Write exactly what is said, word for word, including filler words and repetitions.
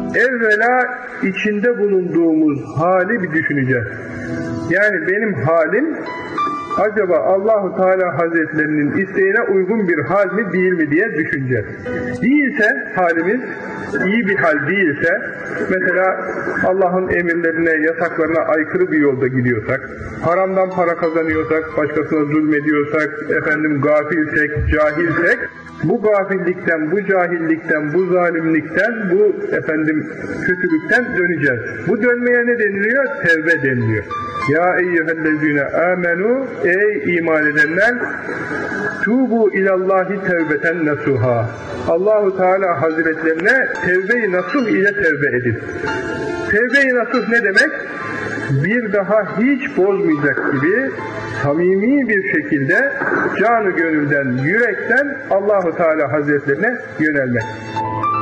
evvela içinde bulunduğumuz hali bir düşüneceğiz. Yani benim halim acaba Allahu Teala Hazretlerinin isteğine uygun bir hal mi değil mi diye düşüneceğiz. Değilse halimiz, iyi bir hal değilse, mesela Allah'ın emirlerine, yasaklarına aykırı bir yolda gidiyorsak, haramdan para kazanıyorsak, başkasına zulmediyorsak, efendim gafilsek, cahilsek, bu gafillikten, bu cahillikten, bu zalimlikten, bu efendim kötülükten döneceğiz. Bu dönmeye ne deniliyor? Tevbe deniliyor. Ya eyyühellezine amenu, ey iman edenler, tubu ilallahi tevbeten nasuha. Allahu Teala Hazretlerine tevbe-i nasuh ile tevbe edin. Tevbe-i nasuh ne demek? Bir daha hiç bozmayacak gibi samimi bir şekilde canı gönülden, yürekten Allahu Teala Hazretlerine yönelmek.